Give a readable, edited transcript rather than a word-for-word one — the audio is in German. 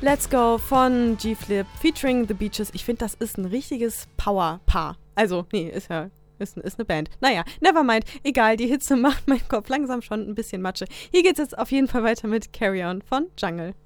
Let's Go von G-Flip featuring The Beaches. Ich finde, das ist ein richtiges Power-Paar. Also, nee, ist eine Band. Naja, nevermind. Egal, die Hitze macht meinen Kopf langsam schon ein bisschen Matsche. Hier geht's jetzt auf jeden Fall weiter mit Carry On von Jungle.